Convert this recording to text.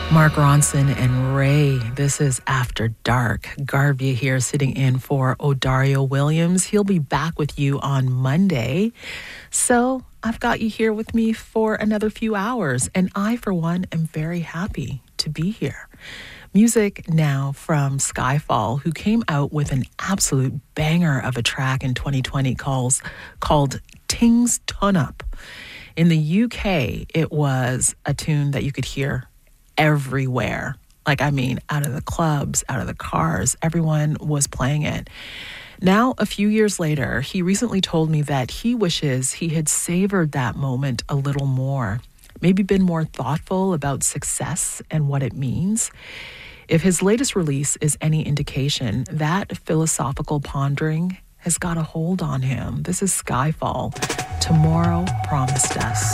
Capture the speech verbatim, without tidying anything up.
Mark Ronson and Ray, this is After Dark. Garvia here sitting in for Odario Williams. He'll be back with you on Monday. So I've got you here with me for another few hours. And I, for one, am very happy to be here. Music now from Skyfall, who came out with an absolute banger of a track in twenty twenty calls, called Tings Ton Up. In the U K, it was a tune that you could hear everywhere. Like, I mean, out of the clubs, out of the cars, everyone was playing it. Now, a few years later, he recently told me that he wishes he had savored that moment a little more, maybe been more thoughtful about success and what it means. If his latest release is any indication, that philosophical pondering has got a hold on him. This is Skyfall. Tomorrow Promised Us.